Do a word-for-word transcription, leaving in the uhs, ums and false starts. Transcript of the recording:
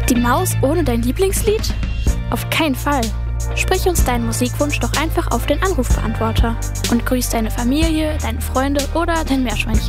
Die Maus ohne dein Lieblingslied? Auf keinen Fall. Sprich uns deinen Musikwunsch doch einfach auf den Anrufbeantworter und grüß deine Familie, deine Freunde oder dein Meerschweinchen.